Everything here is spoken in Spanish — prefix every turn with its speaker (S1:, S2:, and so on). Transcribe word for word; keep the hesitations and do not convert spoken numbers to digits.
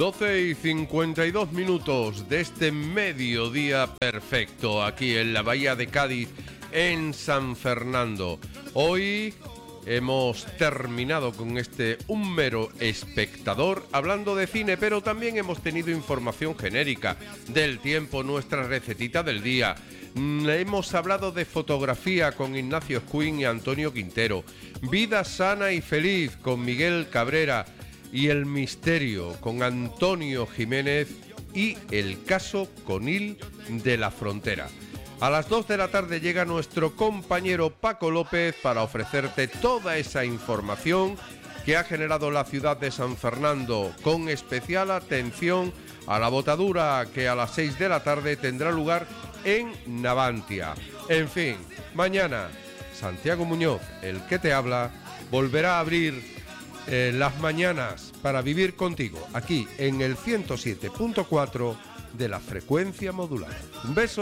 S1: doce y cincuenta y dos minutos de este mediodía perfecto aquí en la Bahía de Cádiz, en San Fernando. Hoy hemos terminado con este Un mero espectador hablando de cine, pero también hemos tenido información genérica del tiempo, nuestra recetita del día. Hemos hablado de fotografía con Ignacio Escuín y Antonio Quintero, vida sana y feliz con Miguel Cabrera y el misterio con Antonio Jiménez y el caso Conil de la Frontera. A las dos de la tarde llega nuestro compañero Paco López para ofrecerte toda esa información que ha generado la ciudad de San Fernando, con especial atención a la botadura que a las seis de la tarde tendrá lugar en Navantia. En fin, mañana Santiago Muñoz, el que te habla, volverá a abrir eh, las mañanas para vivir contigo aquí en el ciento siete punto cuatro de la frecuencia modulada. Un beso.